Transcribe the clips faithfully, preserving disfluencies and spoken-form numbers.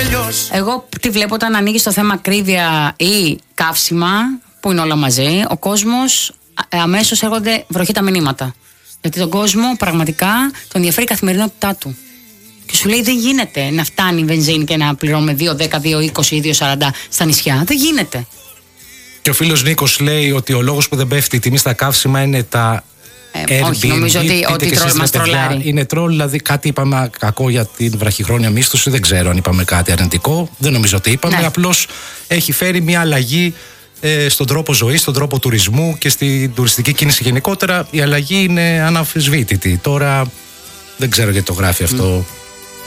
Εγώ τι βλέπω όταν ανοίγει το θέμα ακρίβεια ή καύσιμα, που είναι όλα μαζί, ο κόσμος αμέσως έρχονται βροχή τα μηνύματα. Γιατί τον κόσμο πραγματικά τον ενδιαφέρει η καθημερινότητά του. Και σου λέει δεν γίνεται να φτάνει η βενζίνη και να πληρώνουμε δύο δέκα, δύο είκοσι ή δύο σαράντα στα νησιά. Δεν γίνεται. Και ο φίλος Νίκος λέει ότι ο λόγος που δεν πέφτει η τιμή στα καύσιμα είναι τα ε, Airbnb. Όχι, νομίζω ότι, ότι τρόλ, μας τρολάρει. Είναι τρόλ, δηλαδή κάτι είπαμε κακό για την βραχυχρόνια μίσθωση. Δεν ξέρω αν είπαμε κάτι αρνητικό. Δεν νομίζω ότι είπαμε. Ναι. Απλώς έχει φέρει μια αλλαγή ε, στον τρόπο ζωής, στον τρόπο τουρισμού και στην τουριστική κίνηση γενικότερα. Η αλλαγή είναι αναμφισβήτητη. Τώρα δεν ξέρω γιατί το γράφει αυτό. Mm.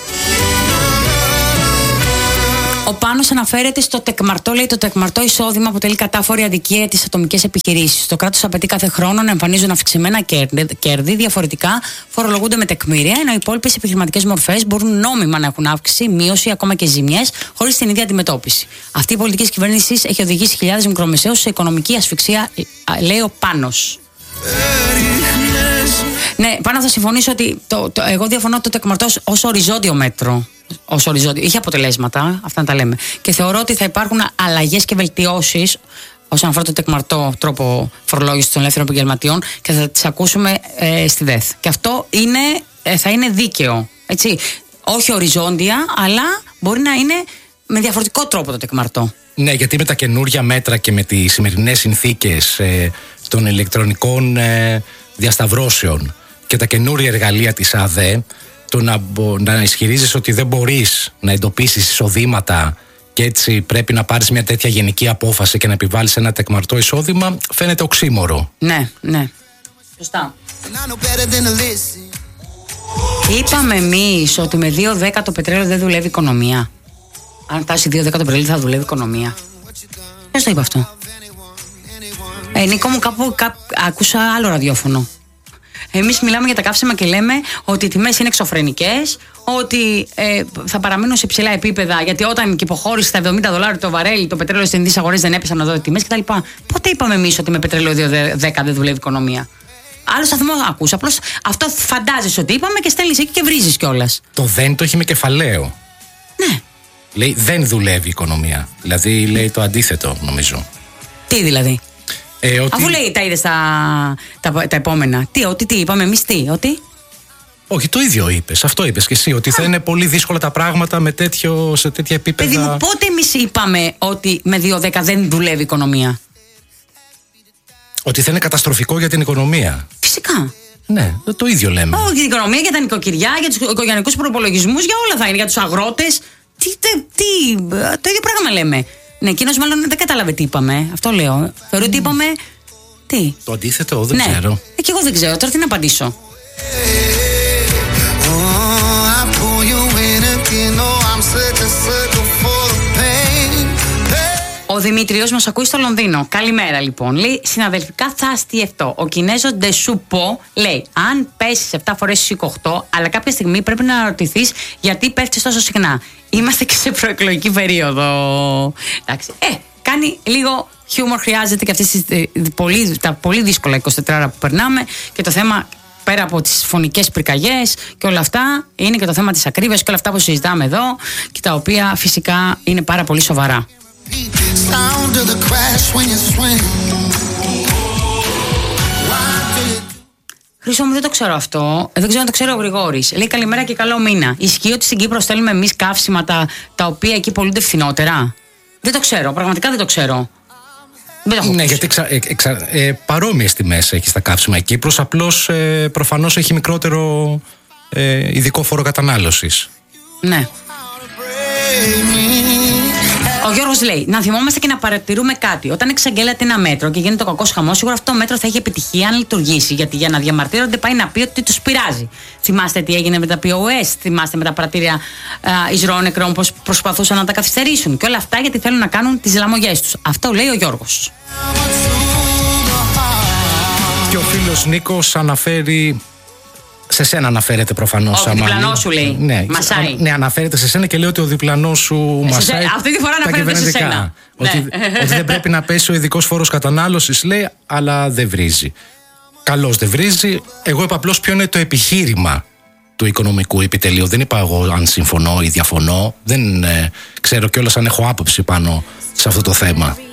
Ο Πάνος αναφέρεται στο τεκμαρτό, λέει το τεκμαρτό εισόδημα αποτελεί κατάφορη αδικία για τις ατομικές επιχειρήσεις. Το κράτος απαιτεί κάθε χρόνο να εμφανίζουν αυξημένα κέρδη, διαφορετικά φορολογούνται με τεκμήρια, ενώ οι υπόλοιπες επιχειρηματικές μορφές μπορούν νόμιμα να έχουν αύξηση, μείωση, ακόμα και ζημιές, χωρίς την ίδια αντιμετώπιση. Αυτή η πολιτική της κυβέρνησης έχει οδηγήσει χιλιάδες μικρομεσαίους σε οικονομική ασφυξία, λέει ο Πάνος. Ναι, πάνω θα συμφωνήσω ότι το, το, εγώ διαφωνώ το τεκμαρτό ως οριζόντιο μέτρο. Ως οριζόντιο. Είχε αποτελέσματα, αυτά να τα λέμε. Και θεωρώ ότι θα υπάρχουν αλλαγές και βελτιώσεις όσον αφορά το τεκμαρτό τρόπο φορολόγησης των ελεύθερων επαγγελματιών και θα τις ακούσουμε ε, στη ΔΕΘ. Και αυτό είναι, ε, θα είναι δίκαιο. Έτσι. Όχι οριζόντια, αλλά μπορεί να είναι με διαφορετικό τρόπο το τεκμαρτό. Ναι, γιατί με τα καινούρια μέτρα και με τις σημερινές συνθήκες ε, των ηλεκτρονικών ε, διασταυρώσεων και τα καινούρια εργαλεία της ΑΔΕ, το να, να ισχυρίζεις ότι δεν μπορείς να εντοπίσεις εισοδήματα και έτσι πρέπει να πάρεις μια τέτοια γενική απόφαση και να επιβάλλεις ένα τεκμαρτό εισόδημα, φαίνεται οξύμορο. Ναι, ναι. Σωστά. Είπαμε εμείς ότι με δύο δέκα το πετρέλαιο δεν δουλεύει η οικονομία. Αν φτάσει δύο δέκα το πετρέλαιο θα δουλεύει η οικονομία. Ποιος το είπε αυτό? Ε, Νίκο μου, κάπου, κάπου άκουσα άλλο ραδιόφωνο. Εμείς μιλάμε για τα καύσιμα και λέμε ότι οι τιμές είναι εξωφρενικές, ότι ε, θα παραμείνουν σε ψηλά επίπεδα, γιατί όταν υποχώρησε στα εβδομήντα δολάρια το βαρέλι, το πετρέλαιο στις ελληνικές αγορές δεν έπεσαν εδώ οι τιμές κτλ. Πότε είπαμε εμείς ότι με πετρέλαιο δύο δέκα δεν δουλεύει η οικονομία? Άλλο σταθμό ακούς. Απλώς αυτό φαντάζεσαι ότι είπαμε και στέλνεις εκεί και βρίζεις κιόλας. Το δεν το έχει με κεφαλαίο. Ναι. Λέει δεν δουλεύει η οικονομία. Δηλαδή λέει το αντίθετο, νομίζω. Τι δηλαδή? Ε, ότι... Αφού λέει τα είδες τα, τα, τα επόμενα. Τι, ότι τι, είπαμε εμείς τι, ότι. Όχι, το ίδιο είπες. Αυτό είπες και εσύ. Ότι Α. θα είναι πολύ δύσκολα τα πράγματα με τέτοιο, σε τέτοια επίπεδα. Παιδί μου, πότε εμείς είπαμε ότι με δύο δέκα δεν δουλεύει η οικονομία? Ότι θα είναι καταστροφικό για την οικονομία. Φυσικά. Ναι, το ίδιο λέμε. Όχι, για την οικονομία, για τα νοικοκυριά, για τους οικογενειακούς προπολογισμούς, για όλα θα είναι. Για τους αγρότες. Τι, τι, τι, το ίδιο πράγμα λέμε. Ναι, εκείνος μάλλον δεν κατάλαβε τι είπαμε. Αυτό λέω. Θεωρώ ότι είπαμε. Τι. Το αντίθετο, δεν ναι. ξέρω. Ε, και εγώ δεν ξέρω. Τώρα τι να απαντήσω. Ο Δημήτριος μας ακούει στο Λονδίνο. Καλημέρα λοιπόν. Λέει συναδελφικά θα αστιευτώ. Ο Κινέζος Ντεσουπο λέει αν πέσεις επτά φορές στις οκτώ, αλλά κάποια στιγμή πρέπει να αναρωτηθείς γιατί πέφτεις τόσο συχνά. Είμαστε και σε προεκλογική περίοδο. Εντάξει. Ε, κάνει λίγο χιούμορ, χρειάζεται και αυτές τις, πολύ, τα πολύ δύσκολα είκοσι τέσσερα ώρα που περνάμε και το θέμα. Πέρα από τις φωνικές πυρκαγιές και όλα αυτά, είναι και το θέμα της ακρίβειας και όλα αυτά που συζητάμε εδώ και τα οποία φυσικά είναι πάρα πολύ σοβαρά. Χρυσό μου, δεν το ξέρω αυτό. Δεν ξέρω αν το ξέρω ο Γρηγόρης. Λέει καλημέρα και καλό μήνα. Ισχύει ότι στην Κύπρο στέλνουμε εμείς καύσιματα τα οποία εκεί πωλούνται φθηνότερα? Δεν το ξέρω. Πραγματικά δεν το ξέρω. Ναι, γιατί εξα, εξα, ε, παρόμοιες τιμές έχει στα καύσιμα η Κύπρος, απλώς ε, προφανώς έχει μικρότερο ε, ειδικό φόρο κατανάλωσης. Ναι. Ο Γιώργος λέει να θυμόμαστε και να παρατηρούμε κάτι. Όταν εξαγγέλλεται ένα μέτρο και γίνεται ο κακός χαμός, σίγουρα αυτό το μέτρο θα έχει επιτυχία αν λειτουργήσει. Γιατί για να διαμαρτύρονται πάει να πει ότι τους πειράζει. Θυμάστε τι έγινε με τα πι ο ες, θυμάστε με τα πρατήρια εισρώων νεκρών πώς προσπαθούσαν να τα καθυστερήσουν. Και όλα αυτά γιατί θέλουν να κάνουν τις λαμογιές τους. Αυτό λέει ο Γιώργος. Και ο φίλος Νίκος αναφέρει. Σε σένα αναφέρεται προφανώς. Ο διπλανός σου λέει. Ναι, μασάει. Ναι, αναφέρεται σε σένα και λέει ότι ο διπλανός σου μασάει. Αυτή τη φορά αναφέρεται σε σένα. Ότι, ναι. ότι δεν πρέπει να πέσει ο ειδικός φόρος κατανάλωσης, λέει, αλλά δεν βρίζει. Καλώς δεν βρίζει. Εγώ είπα απλώς ποιο είναι το επιχείρημα του Οικονομικού Επιτελείου. Δεν είπα εγώ αν συμφωνώ ή διαφωνώ. Δεν ε, ξέρω κιόλας αν έχω άποψη πάνω σε αυτό το θέμα.